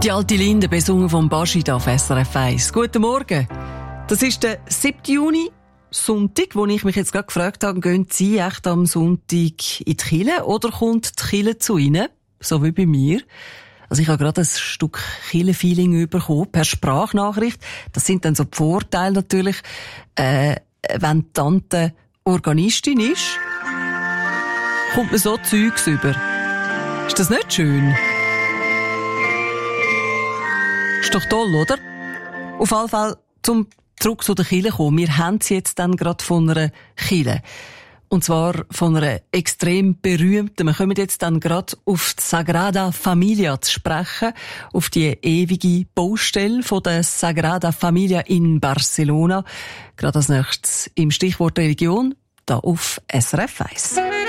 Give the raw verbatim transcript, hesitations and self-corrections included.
Die alte Linde, besungen von Baschid auf S R F eins. Guten Morgen. Das ist der siebten Juni, Sonntag, wo ich mich jetzt gerade gefragt habe, gehen Sie echt am Sonntag in die Kirche oder kommt die Kirche zu Ihnen? So wie bei mir. Also ich habe gerade ein Stück Kirche-Feeling bekommen, per Sprachnachricht. Das sind dann so die Vorteile natürlich, äh, wenn die Tante Organistin ist, kommt man so Zeugs über. Ist das nicht schön? Ist doch toll, oder? Auf jeden Fall, zum zurück zu der Kirche kommen. Wir haben sie jetzt dann gerade von einer Kirche. Und zwar von einer extrem berühmten. Wir kommen jetzt dann gerade auf die Sagrada Familia zu sprechen, auf die ewige Baustelle von der Sagrada Familia in Barcelona. Gerade als nächstes im Stichwort Religion, da auf S R F eins.